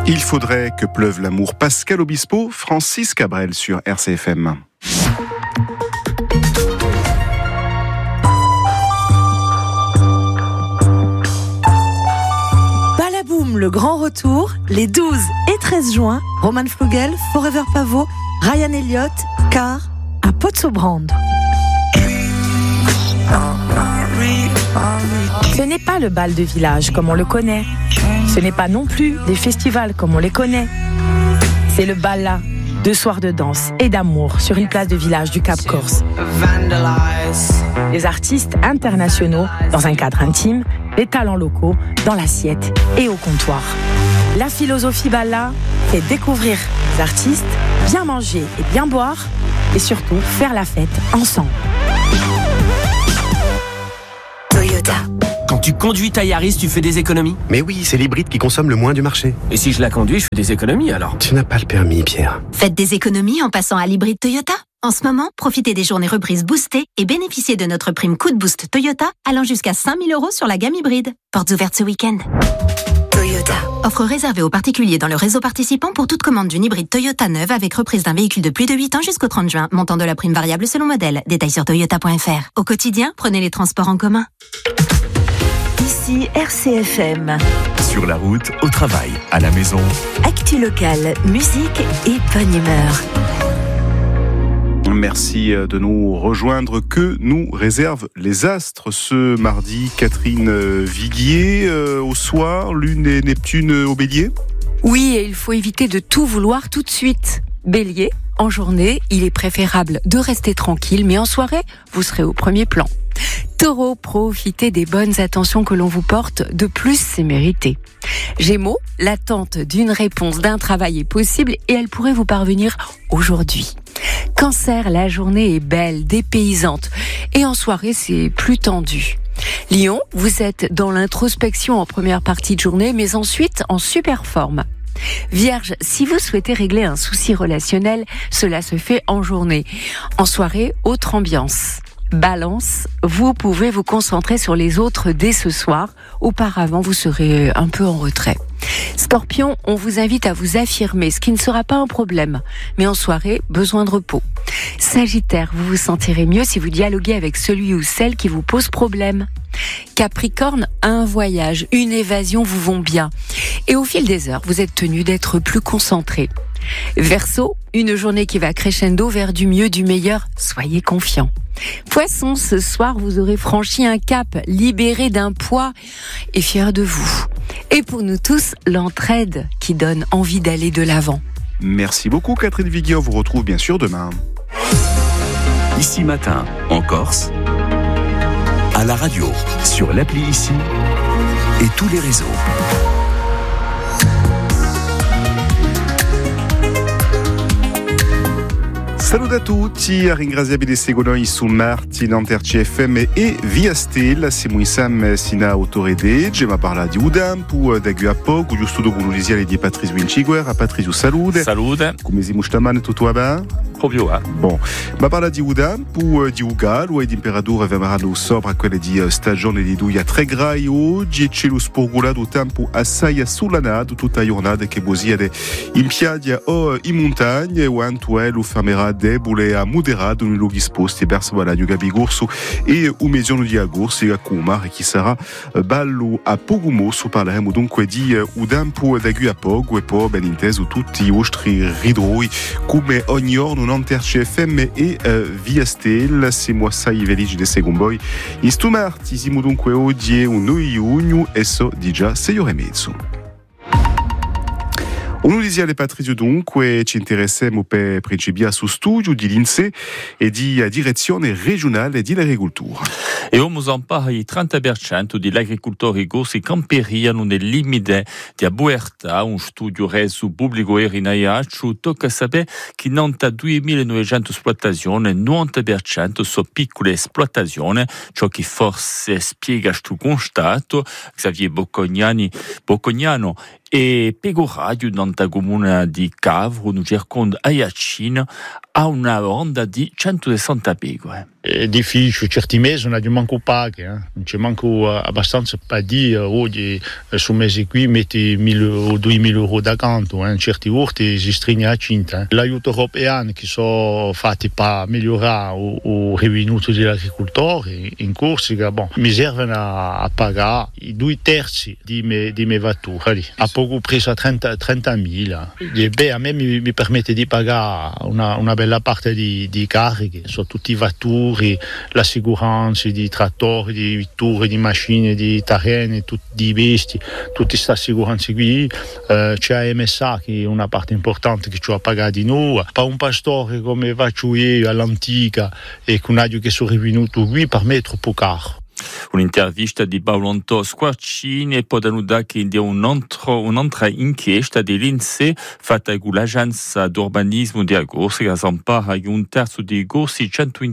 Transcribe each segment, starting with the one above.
Il faudrait que pleuve l'amour. Pascal Obispo, Francis Cabrel sur RCFM. Balaboum, le grand retour, les 12 et 13 juin, Roman Flugel, Forever Pavot, Ryan Elliott, Car à Potsobrand. Ce n'est pas le bal de village comme on le connaît. Ce n'est pas non plus les festivals comme on les connaît. C'est le bal là, 2 soirs de danse et d'amour sur une place de village du Cap Corse. Les artistes internationaux dans un cadre intime, les talents locaux dans l'assiette et au comptoir. La philosophie bal là fait découvrir les artistes, bien manger et bien boire et surtout faire la fête ensemble. Toyota. Quand tu conduis ta Yaris, tu fais des économies? Mais oui, c'est l'hybride qui consomme le moins du marché. Et si je la conduis, je fais des économies alors? Tu n'as pas le permis, Pierre. Faites des économies en passant à l'hybride Toyota. En ce moment, profitez des journées reprises boostées et bénéficiez de notre prime coup de boost Toyota allant jusqu'à 5 000 € sur la gamme hybride. Portes ouvertes ce week-end. Toyota. Offre réservée aux particuliers dans le réseau participant pour toute commande d'une hybride Toyota neuve avec reprise d'un véhicule de plus de 8 ans jusqu'au 30 juin. Montant de la prime variable selon modèle. Détails sur toyota.fr. Au quotidien, prenez les transports en commun. Ici RCFM. Sur la route, au travail, à la maison. Actu locale, musique et bonne humeur. Merci de nous rejoindre. Que nous réservent les astres ce mardi? Catherine Viguier au soir, Lune et Neptune au Bélier. Oui, et il faut éviter de tout vouloir tout de suite. Bélier, en journée, il est préférable de rester tranquille, mais en soirée, vous serez au premier plan. Taureau, profitez des bonnes attentions que l'on vous porte, de plus c'est mérité. Gémeaux, l'attente d'une réponse d'un travail est possible et elle pourrait vous parvenir aujourd'hui. Cancer, la journée est belle, dépaysante et en soirée c'est plus tendu. Lion, vous êtes dans l'introspection en première partie de journée mais ensuite en super forme. Vierge, si vous souhaitez régler un souci relationnel, cela se fait en journée. En soirée, autre ambiance. Balance, vous pouvez vous concentrer sur les autres dès ce soir. Auparavant, vous serez un peu en retrait. Scorpion, on vous invite à vous affirmer, ce qui ne sera pas un problème. Mais en soirée, besoin de repos. Sagittaire, vous vous sentirez mieux si vous dialoguez avec celui ou celle qui vous pose problème. Capricorne, un voyage, une évasion vous vont bien. Et au fil des heures, vous êtes tenu d'être plus concentré. Verseau, une journée qui va crescendo vers du mieux, du meilleur, soyez confiants. Poisson, ce soir, vous aurez franchi un cap, libéré d'un poids et fier de vous. Et pour nous tous, l'entraide qui donne envie d'aller de l'avant. Merci beaucoup Catherine Viguier, on vous retrouve bien sûr demain. Ici Matin, en Corse, à la radio, sur l'appli Ici et tous les réseaux. Salut a tutti, a ringraziabile seguono su Martin Anterci FM e via Stella, siamo insieme sino a autorede, ma parla di Udampu, da Guapoc, giusto dopo l'unisiale di Patrice Vinciguer, a Patrice salute. Salute. Come si mustamane tutto bene? Proprio, Bon, ma parla di Udampu, di Ugalo e di Imperadore verranno sopra quelle di stagione di Duia tre grai oggi e cielo sporgolato tempo assai sull'anato tutta la giornata che bosiede in piaggia o in montagna o antuello fermerà debole a moderato nei luoghi esposti verso la Diuga Bigorso e un mesione di agosto a Kumar che sarà ballo a Pogumoso. Parleremo dunque di Udampu da Guapoc e poi ben inteso tutti i vostri ridroi come ogni giorno non Anterci FM e via Stella. Siamo assai felici di seguire in sto martedì. Siamo dunque oggi un giugno e so di già 6:30. On nous disait alle Patrizio dunque ci interessiamo per principio su studio di l'INSEE e di direzione regionale di agricoltura. E ora si parla di 30% degli agricoltori corsi camperiano nel limite di Abuerta, un studio reso pubblico ieri in Aiaccio, tocca sapere che 92.900 esploitazioni, 90% sono piccole esploitazioni, ciò che forse spiega questo constato. Xavier Boccognano e Pegoradio nanta comune di Cavro, non circonda Ayacina, ha una ronda di 160 pecore. È difficile, certi mesi non abbiamo manco paghe, non c'è manco abbastanza per dire oggi su mesi qui metti 1.000 o 2.000 euro da canto, in certi orti si stringe a cinta. L'aiuto europeo che sono fatti per migliorare il revenuto degli agricoltori in Corsica, mi servono a pagare i 2/3 di me vetture, a poco preso a 30.000. A me mi permette di pagare una bella parte di cariche, sono tutti i vetture, l'assicuranza di trattori, di vetture, di macchine, di terreni, di bestie, tutte queste assicuranze qui. C'è MSA che è una parte importante che ci ha pagato di noi. Per un pastore come faccio io all'antica e con un che sono venuto qui, per me è troppo caro. Un'intervista di Paolo Squarcini e poi da che di un'altra inchiesta dell'INSEE fatta con l'Agenzia d'Urbanismo di Corsica che s'ampara di un terzo di Corsi,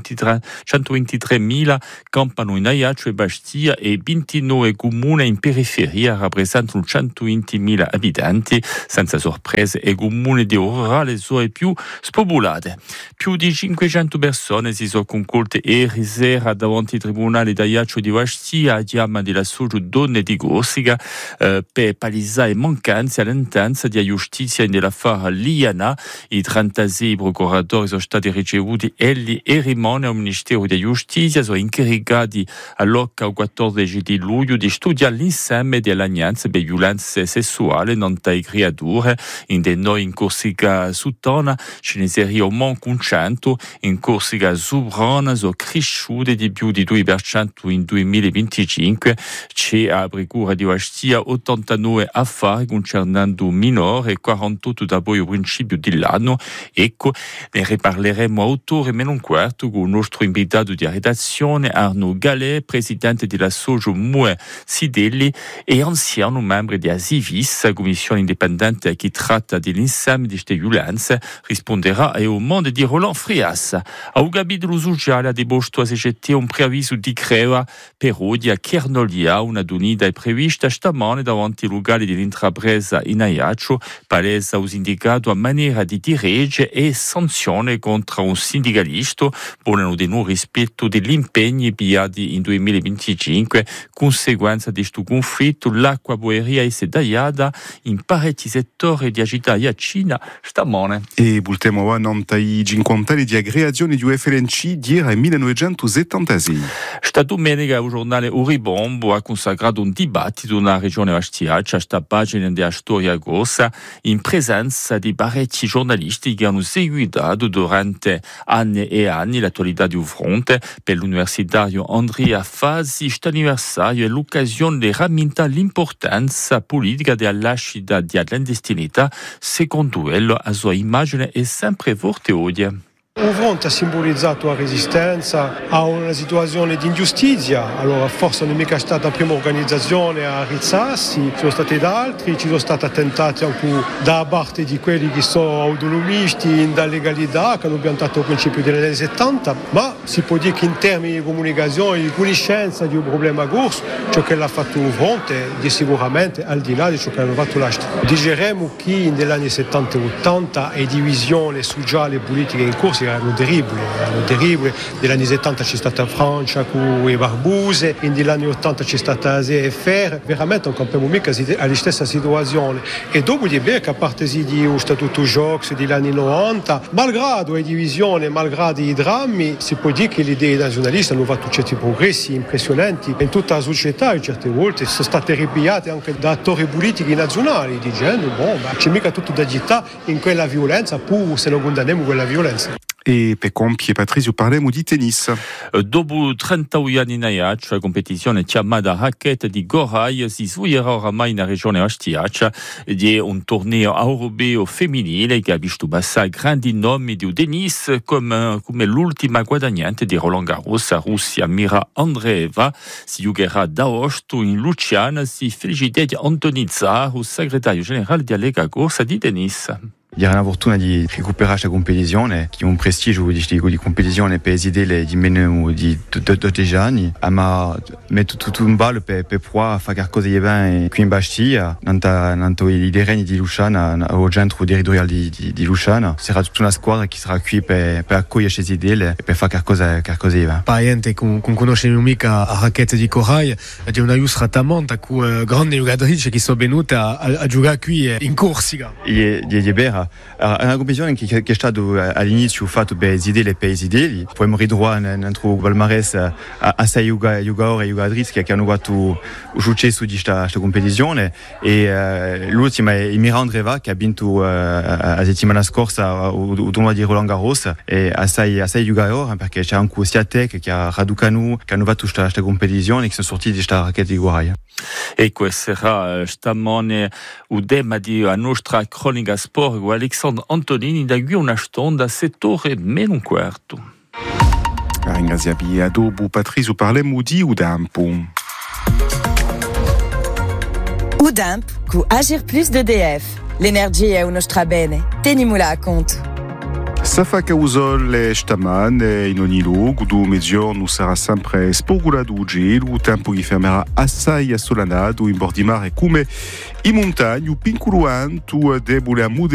123.000 campano in Ajaccio e Bastia e 29 comuni in periferia rappresentano 120.000 abitanti. Senza sorprese, i comuni di rurale sono i più spopolati. Più di 500 persone si sono concolte ieri sera davanti ai tribunali di Ajaccio di Bastia a chiama della Soggio Donne di Corsica per palesare mancanze all'intensa di giustizia nell'affare Liana. I 36 procuratori sono stati ricevuti e rimane al Ministero di Giustizia, sono incaricati all'occa il 14 di luglio di studiare l'insieme dell'agnanza per violenze sessuali non dai creature. In noi in Corsica Sudana ce ne sarebbero manco un 100, in Corsica Sovrana sono cresciute di più di 2% in 2025. C'è a Procura di Bastia 89 affari concernendo minori e 48 da poi al principio dell'anno. Ecco, ne riparleremo a autore meno un quarto con il nostro invitato di redazione Arnaud Gallet, presidente della Soggio Mue Sidelli e anziano membro di Asivis, commissione indipendente che tratta dell'insieme di queste violenze. Risponderà al mondo di Roland Frias. A capitolo sociale ha debosto a CGT un preavviso di creva per oggi a Chernolia. Una dunida è prevista stamane davanti ai locali dell'intrapresa in Ajaccio. Palesa ha indicato a maniera di dirige e sanzione contro un sindicalista. Vogliono di nuovo rispetto degli impegni piati in 2025. Conseguenza di questo conflitto, l'acqua boeria è sedaiata in parecchi settori di agità Iacina stamane. E voltiamo a i 50 anni di aggregazione di UFLNC di era 1976. Sta domenica il giornale Uribombo ha consacrato un dibattito nella regione Bastiaccia, sta pagina della storia corsa, in presenza di parecchi giornalisti che hanno seguito durante anni e anni l'attualità di un fronte. Per l'universitario Andrea Fasi, questo anniversario è l'occasione di rammentare l'importanza politica della nascita di clandestinità. Secondo lui, la sua immagine è sempre forte oggi. Un fronte ha simbolizzato la resistenza a una situazione di ingiustizia. Allora forse non è mica stata la prima organizzazione a rizzarsi, ci sono stati altri, ci sono stati attentati anche da parte di quelli che sono autonomisti da legalità che hanno piantato al principio degli anni 70, ma si può dire che in termini di comunicazione, di conoscenza di un problema corso, ciò che l'ha fatto un fronte è sicuramente al di là di ciò che hanno fatto l'altro. Digeremo che negli anni 70 e 80 le divisioni sociali e politiche in corso erano terribili. Negli anni 70 c'è stata Francia con i Barbuse, negli anni 80 c'è stata la ZFR, veramente non capiamo mica alla stessa situazione. E dopo di bene che a parte di un statuto Jox degli anni 90, malgrado le divisioni, malgrado i drammi, si può dire che le idee nazionaliste hanno fatto certi progressi impressionanti in tutta la società e certe volte sono state ripigliate anche da attori politici nazionali, dicendo, c'è mica tutto da gittare in quella violenza, pur se non condanniamo quella violenza. E per compiere Patrizio parliamo di tennis. Dopo 31 anni in Ajaccio, la competizione chiamata Racket di Gorai si svolgerà oramai nella regione Bastiaccia di un torneo europeo femminile che ha visto passare grandi nomi di tennis come l'ultima guadagnante di Roland Garros, la Russia Mira Andreeva. Si giocherà da agosto in Luciana. Si felicita di Anthony Zar, segretario generale della Lega Corsa di tennis. Di una fortuna di recuperare questa competizione, che è un prestigio di competizione per eside di meno di 12 anni, ma metto tutto in ballo per provare a fare qualcosa di bene qui in Bastia, nanto i terreni di Luciana, al centro territoriale di Luciana. Sarà tutta una squadra che sarà qui per accogliere queste idee e per fare qualcosa di bene. Parente con conosciamo mica a racchette di Corail, di una Ius Ratamanta con grandi giocatrici che sono venute a giocare qui in Corsica. È vero. È una competizione che è stata all'inizio fatta per eside per eside. Poi ritrovare dentro Valmares a 6 giocatori e giocatrici che hanno fatto successo di questa competizione e l'ultima è Mirandreva che ha vinto la settimana scorsa il torneo di Roland Garros e a 6 giocatori perché c'è anche Siatek che ha Raducanu che hanno fatto questa competizione e che sono sortiti di questa racchetta di Corail. E questo sarà stamane il tema della nostra cronaca sport con Alexandre Antonini da qui una stonda a 7:15. Ringraziamo a dopo Patrice parliamo di Udampo. Udamp cu Agir Plus d'EDF. L'energia è nostra bene. Tenimula a conto. Safa causole stamane in ogni luogo, do mezzogiorno sarà sempre spogolato il gelo, il tempo che fermerà assai assolanato in bordi mare come in montagna, piccolo anto debole a